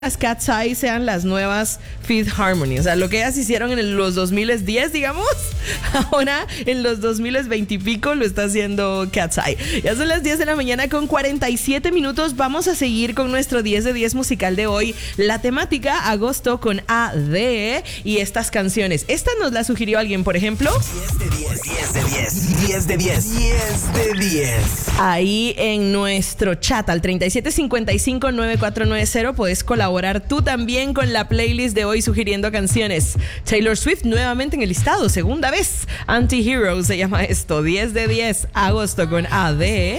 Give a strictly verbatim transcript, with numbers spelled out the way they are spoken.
las Cat's Eye sean las nuevas Fifth Harmony. O sea, lo que ellas hicieron en los dos mil diez, digamos, ahora en los dos mil veinte y pico lo está haciendo Cat's Eye. Ya son las diez de la mañana con cuarenta y siete minutos. Vamos a seguir con nuestro diez de diez musical de hoy. La temática, agosto con A D y estas canciones. Esta nos la sugirió alguien, por ejemplo. diez de diez, diez de diez, diez de diez, diez de diez. Ahí en nuestro chat al treinta y siete cincuenta y cinco noventa y cuatro noventa puedes colaborar tú también con la playlist de hoy sugiriendo canciones. Taylor Swift nuevamente en el listado, segunda vez. Anti-Hero se llama esto. diez de diez, agosto con A D.